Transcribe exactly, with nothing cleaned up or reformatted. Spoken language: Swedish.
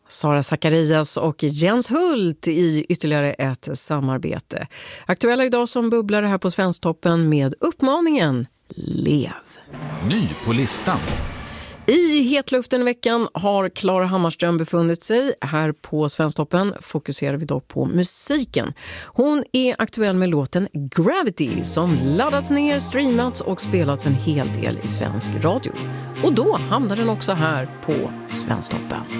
Sara Zacharias och Jens Hult i ytterligare ett samarbete. Aktuella idag som bubblare här på Svensktoppen med uppmaningen Lev. Ny på listan. I hetluften i veckan har Klara Hammarström befunnit sig. Här på Svensktoppen fokuserar vi då på musiken. Hon är aktuell med låten Gravity som laddats ner, streamats och spelats en hel del i svensk radio. Och då hamnar den också här på Svensktoppen.